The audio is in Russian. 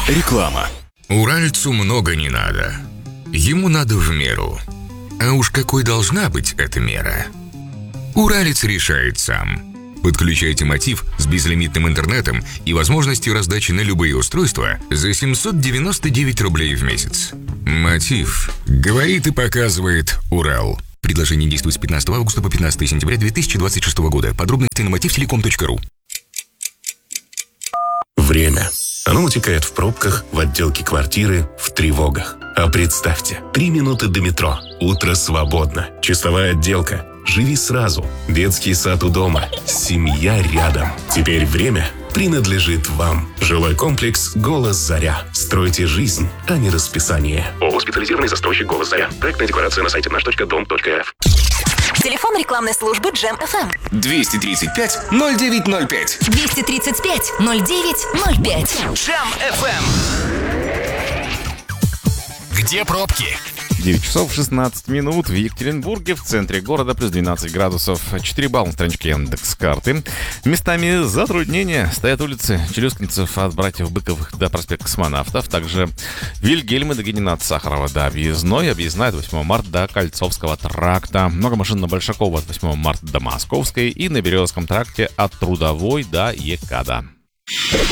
Реклама. Уральцу много не надо. Ему надо в меру. А уж какой должна быть эта мера? Уралец решает сам. Подключайте Мотив с безлимитным интернетом и возможностью раздачи на любые устройства за 799 рублей в месяц. Мотив. Говорит и показывает Урал. Предложение действует с 15 августа по 15 сентября 2026 года. Подробности на motivtelecom.ru. Время. Оно утекает в пробках, в отделке квартиры, в тревогах. А представьте, 3 минуты до метро. Утро свободно. Чистовая отделка. Живи сразу. Детский сад у дома. Семья рядом. Теперь время принадлежит вам. Жилой комплекс «Голос Заря». Стройте жизнь, а не расписание. ООО «Специализированный застройщик «Голос Заря». Проектная декларация на сайте nаш.дом.рф. Телефон рекламной службы Джем FM. 235-0905. 235-0905. Джем FM. Где пробки? 9 часов 16 минут в Екатеринбурге, в центре города, плюс 12 градусов, 4 балла на страничке Яндекс.Карты. Местами затруднения. Стоят улицы Челюскинцев от братьев Быковых до проспекта Космонавтов. Также Вильгельма до Генинат Сахарова до Объездной. Объездная от 8 марта до Кольцовского тракта. Много машин на Большакова от 8 марта до Московской. И на Березовском тракте от Трудовой до Екада.